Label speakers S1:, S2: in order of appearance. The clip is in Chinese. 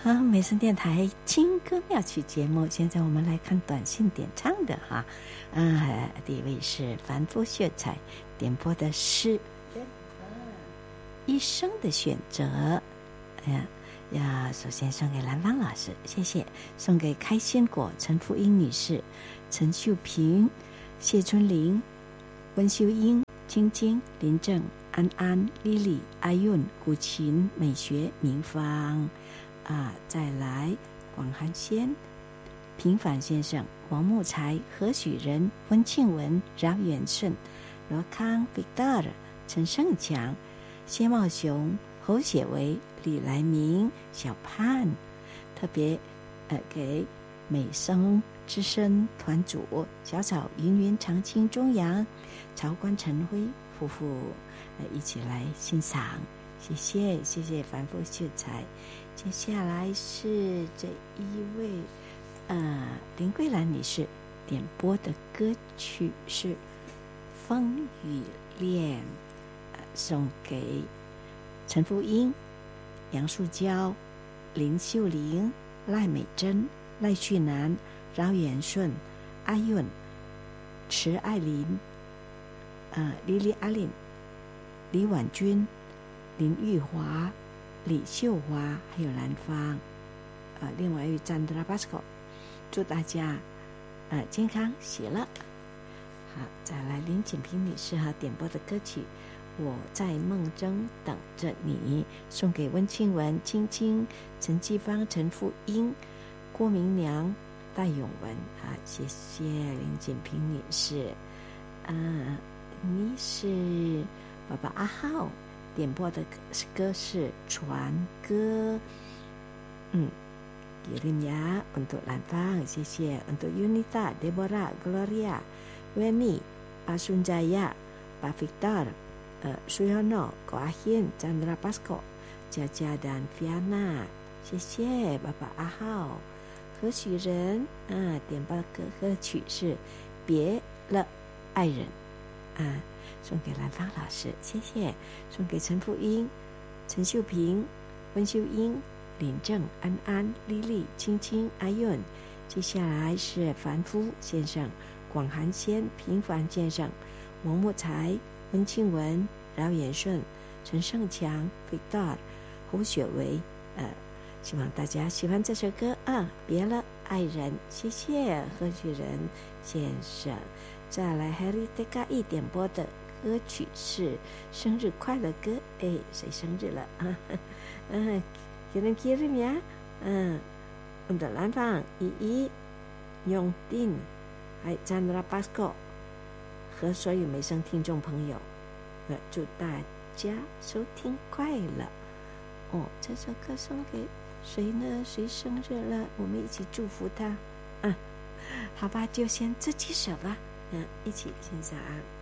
S1: 好，美声电台轻歌妙曲节目，现在我们来看短信点唱的哈。第一位是凡夫秀才点播的诗一生的选择。首先送给兰芳老师，谢谢。送给开心果陈福英女士、陈秀平、谢春玲、温秀英、晶晶、林正、安安、丽丽、阿韵、古琴、美学、明芳。再来广寒仙、平凡先生、王木才、何许人、温庆文、饶远顺、罗康、Victor、陈胜强、谢茂雄、侯雪维、李来明、小盼。特别给美声之声团主小草云云长青中阳曹官陈辉夫妇一起来欣赏，谢谢谢谢凡夫秀才。接下来是这一位林桂兰女士点播的歌曲是《风雨恋》，送给陈福英、杨树娇、林秀玲、赖美珍、赖旭南、饶元顺、阿韵、池爱玲、莉莉阿玲、李婉君、林玉华、李秀华，还有兰芳，另外一位詹德拉巴斯科，祝大家健康喜乐。好，再来林锦平女士点播的歌曲《我在梦中等着你》，送给温庆文、青青、陈继芳、陈富英、郭明娘、戴永文。谢谢林锦平女士。你是爸爸阿浩点播的歌是传歌。Yerimya untuk Lanfang, 谢谢 untuk Yunita, Deborah, Gloria, Weni, Pak Sunjaya, Pak Victor, Suyono, Ko Ahin, Chandra Pasco, Jaja dan Fiana， 谢谢爸爸阿浩。何许人点播歌曲是别了爱人，送给兰芳老师，谢谢。送给陈富英、陈秀平、温秀英、林正、安安、丽丽、青青、阿韵。接下来是凡夫先生、广寒仙、平凡先生、王木才、温庆文、饶元顺、陈胜强、Victor、侯雪维。希望大家喜欢这首歌别了爱人，谢谢何许人先生。再来 Harry TKI 点播的歌曲是生日快乐歌。谁生日了kirim ya untuk Lanfang, Ii, Yong Din, 还有 Chandra Pasco 和所有美声听众朋友，祝大家收听快乐。这首歌送给谁呢？谁生日了？我们一起祝福他。好吧，就先这几首吧。一起欣赏。